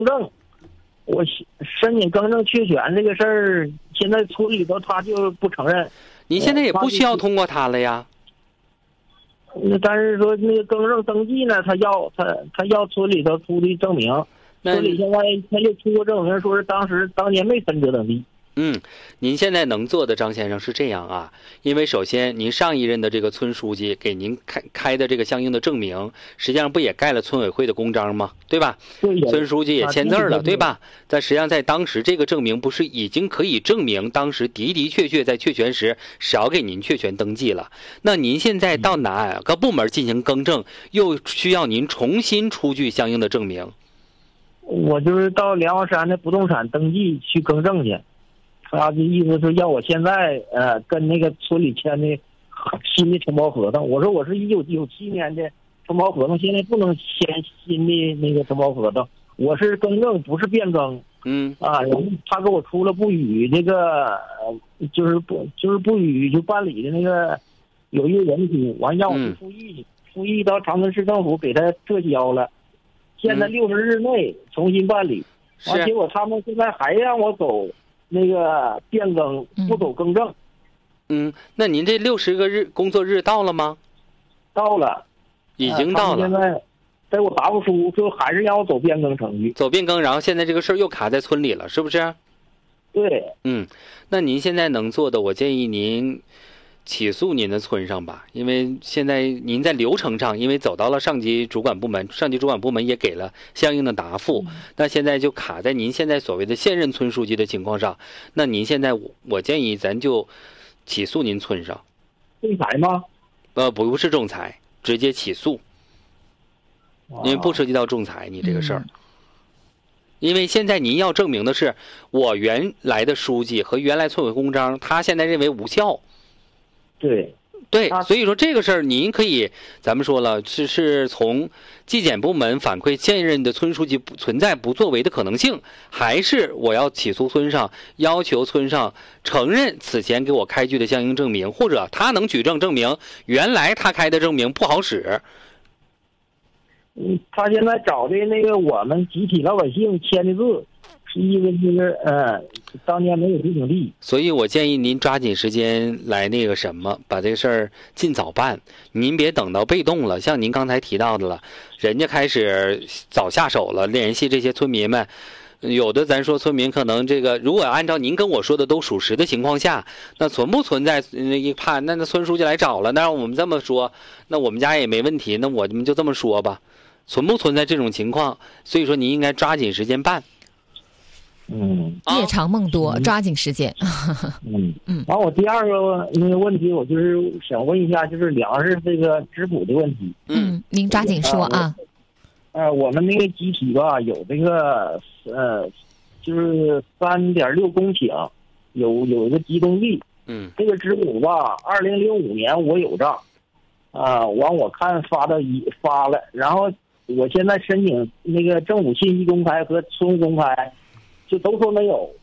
正，我申请更正确权这个事儿，现在村里头他就不承认。 您现在也不需要通过他了呀。 但是说那个更正登记呢，他要村里头出的证明，村里现在他又出过证明，说是当年没分割登记。 您现在能做的，张先生是这样啊，因为首先您上一任的这个村书记给您开的这个相应的证明，实际上不也盖了村委会的公章吗？对吧？村书记也签字了，对吧？但实际上在当时这个证明不是已经可以证明当时的的确确在确权时少给您确权登记了。那您现在到哪个部门进行更正，又需要您重新出具相应的证明？ 我就是到梁王山的不动产登记去更正去。他的意思是要我现在跟那个村里签的新的承包合同。我说我是1997年的承包合同，现在不能签新的那个承包合同，我是更正不是变更。然后他给我出了不予这个就是不予就办理的那个有一个人书，完让我去复议到长春市政府给他撤销了，现在60日内重新办理。完结果他们现在还让我走那个变更，不走更正。 那您这60个工作日到了吗？ 到了， 已经到了。 现在在我答复书就还是让我走变更程序。 走变更，然后现在这个事儿又卡在村里了，是不是？ 对。 那您现在能做的，我建议您起诉您的村上吧，因为现在您在流程上，因为走到了上级主管部门，上级主管部门也给了相应的答复，那现在就卡在您现在所谓的现任村书记的情况上。那您现在我建议咱就起诉您村上。 仲裁吗？ 不是仲裁，直接起诉，因为不涉及到仲裁你这个事儿。因为现在您要证明的是我原来的书记和原来村委公章，他现在认为无效。对，所以说这个事儿您可以，咱们说了是从纪检部门反馈现任的村书记存在不作为的可能性，还是我要起诉村上，要求村上承认此前给我开具的相应证明，或者他能举证证明原来他开的证明不好使。 他现在找的那个我们集体老百姓签的字，意思是当年没有地种地。 所以我建议您抓紧时间来那个什么，把这个事儿尽早办，您别等到被动了。像您刚才提到的了，人家开始早下手了，联系这些村民们。有的咱说村民可能这个，如果按照您跟我说的都属实的情况下，那存不存在一判那村书记来找了，那让我们这么说，那我们家也没问题，那我们就这么说吧，存不存在这种情况？所以说您应该抓紧时间办。 夜长梦多，抓紧时间。 完我第二个那个问题，我就是想问一下，就是粮食这个质补的问题。 您抓紧说啊。 我们那个集体吧，有这个就是3.6公顷，有一个集中地。这个质补吧，2005年我有账，完我看发了，然后我现在申请那个政府信息公开和村公开，就都说没有。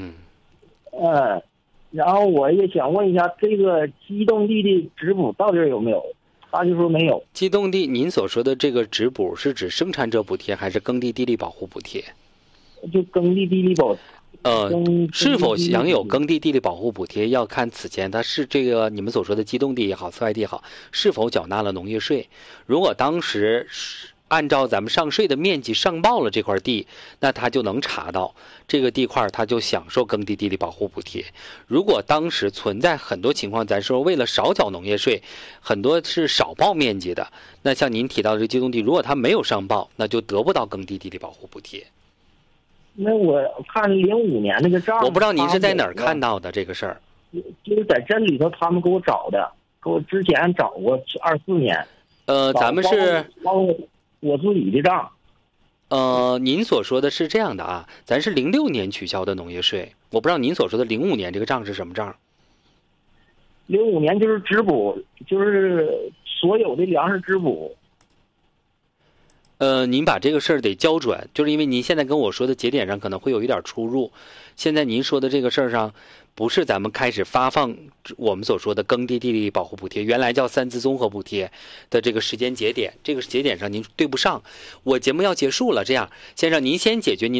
然后我也想问一下，这个机动地的质补到底有没有？他就说没有。 机动地，您所说的这个质补是指生产者补贴还是耕地地力保护补贴？ 就耕地地力保。 是否享有耕地地力保护补贴，要看此前它是这个你们所说的机动地也好，次外地也好，是否缴纳了农业税。如果当时按照咱们上税的面积上报了这块地，那他就能查到这个地块，他就享受耕地地力保护补贴。如果当时存在很多情况，咱说为了少缴农业税，很多是少报面积的，那像您提到的这机动地，如果他没有上报，那就得不到耕地地力保护补贴。 那我看05年那个账， 我不知道您是在哪儿看到的这个事儿。 就是在镇里头他们给我找的，给我之前找过24年。 咱们是包括我自己的账。 您所说的是这样的啊，咱是06年取消的农业税，我不知道您所说的05年这个账是什么账。 05年就是质补，就是所有的粮食质补。 您把这个事儿得交准，就是因为您现在跟我说的节点上可能会有一点出入。现在您说的这个事儿上，不是咱们开始发放我们所说的耕地地力保护补贴，原来叫3次综合补贴的这个时间节点，这个节点上您对不上。我节目要结束了，这样先生您先解决您